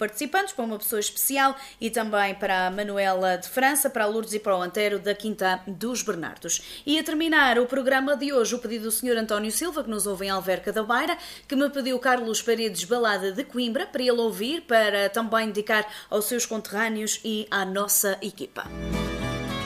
participantes, para uma pessoa especial e também para a Manuela de França, para a Lourdes e para o Antero da Quinta dos Bernardos. E a terminar o programa de hoje, o pedido do Sr. António Silva, que nos ouve em Alverca da Beira, que me pediu Carlos Paredes, Balada de Coimbra, para ele ouvir, para também dedicar aos seus conterrâneos e à nossa equipa.